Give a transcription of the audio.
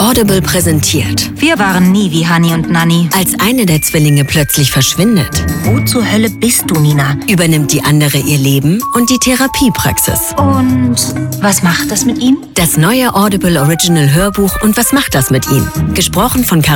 Audible präsentiert. Wir waren nie wie Hani und Nanni. Als eine der Zwillinge plötzlich verschwindet, Wo zur Hölle bist du, Nina? übernimmt die andere ihr Leben und die Therapiepraxis. Und was macht das mit ihm? Das neue Audible Original Hörbuch und was macht das mit ihm? Gesprochen von